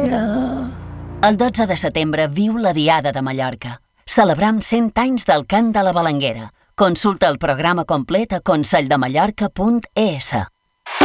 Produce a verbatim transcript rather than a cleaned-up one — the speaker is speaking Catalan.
El dotze de setembre viu la Diada de Mallorca. Celebram cent anys del cant de la Balanguera. Consulta el programa complet a consell de mallorca punt es.